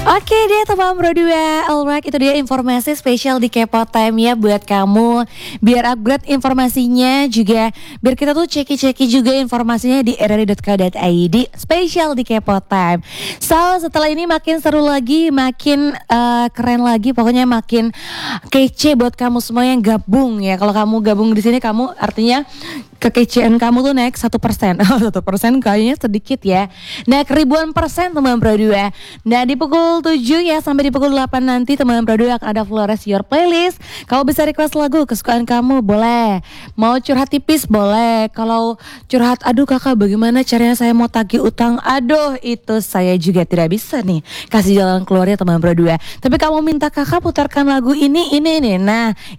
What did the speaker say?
Oke deh teman Bro 2, alright, itu dia informasi spesial di Kepo Time ya buat kamu. Biar upgrade informasinya juga, biar kita tuh ceki-ceki juga informasinya di rri.co.id spesial di Kepo Time. So setelah ini makin seru lagi, makin keren lagi, pokoknya makin kece buat kamu semua yang gabung ya. Kalau kamu gabung di sini, kamu artinya kekecean kamu tuh naik 1%. 1% kayaknya sedikit ya. Naik ribuan persen teman Pro 2. Nah di pukul 7 ya sampai di pukul 8 nanti teman Pro 2 akan ada Flores Your Playlist. Kamu bisa request lagu kesukaan kamu, boleh. Mau curhat tipis boleh. Kalau curhat, aduh kakak bagaimana caranya saya mau tagih utang, aduh itu saya juga tidak bisa nih kasih jalan keluarnya teman Pro 2. Tapi kamu minta kakak putarkan lagu ini. Nah